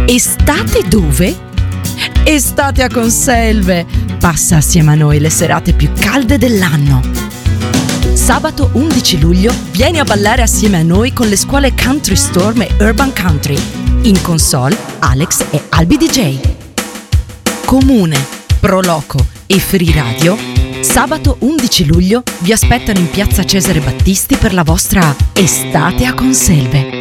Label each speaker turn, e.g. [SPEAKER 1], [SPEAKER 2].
[SPEAKER 1] Estate dove? Estate a Conselve! Passa assieme a noi le serate più calde dell'anno. Sabato 11 luglio vieni a ballare assieme a noi con le scuole Country Storm e Urban Country. In console Alex e Albi DJ. Comune, Proloco e Free Radio sabato 11 luglio vi aspettano in piazza Cesare Battisti per la vostra Estate a Conselve.